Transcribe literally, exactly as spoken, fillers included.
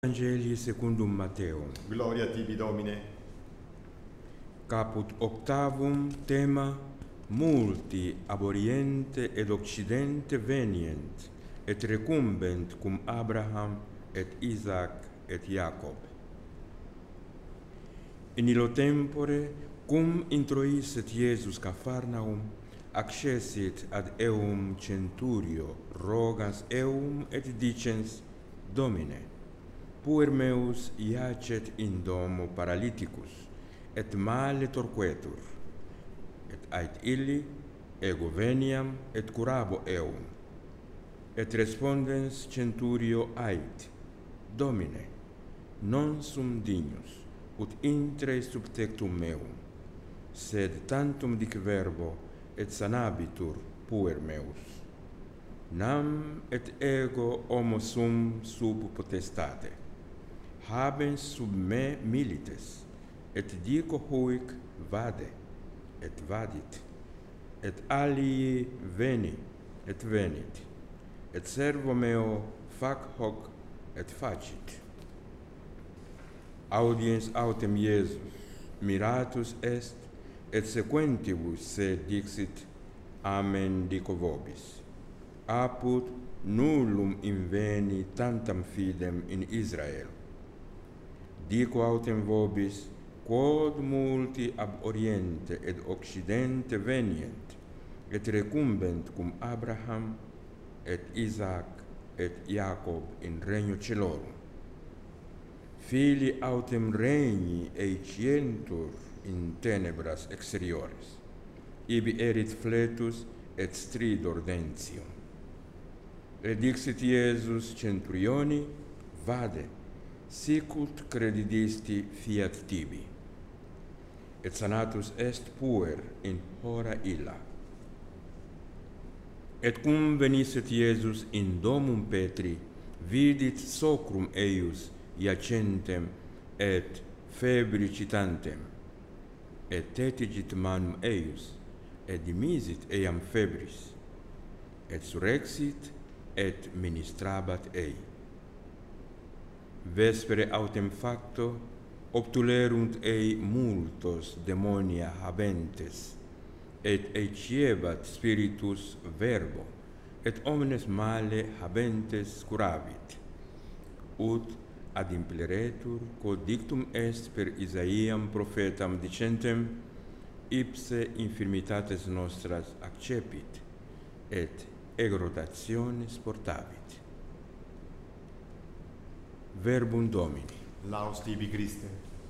Evangelii secundum Matteum. Gloria tibi, Domine. Caput octavum tema: multi ab Oriente et Occidente venient, et recumbent cum Abraham et Isaac et Jacob. In illo tempore, cum introisset Iesus Capharnaum, accessit ad eum centurio, rogans eum et dicens: Domine, puer meus iacet in domo paralyticus, et male torquetur, et ait illi ego veniam et curabo eum. Et respondens centurio ait: Domine, non sum dignus, ut intre sub tectum meum, sed tantum dic verbo, et sanabitur puer meus. Nam et ego homo sum sub potestate, habens sub me milites, et dico huic vade, et vadit, et alii veni, et venit, et servo meo fac hoc, et facit. Audiens autem Iesus, miratus est, et sequentibus se dixit: Amen dico vobis. Apud nullum inveni tantam fidem in Israel. Dico autem vobis, quod multi ab Oriente et Occidente venient, et recumbent cum Abraham, et Isaac, et Jacob in regno celorum. Filii autem regni eicientur in tenebras exteriores, ibi erit fletus et stridor dentium. Et dixit Iesus centurioni: Vade, sicut credidisti fiat tibi. Et sanatus est puer in hora illa. Et cum venisset Iesus in domum Petri, vidit socrum eius iacentem et febricitantem, et tetigit manum eius, et dimisit eiam febris, et surrexit, et ministrabat ei. Vespere autem facto, obtulerunt ei multos demonia habentes, et eiciebat spiritus verbo, et omnes male habentes curavit, ut ad impleretur quod dictum est per Isaiam prophetam dicentem: ipse infirmitates nostras accepit, et exhortationes portavit. Verbum Domini. Laus tibi, Christe.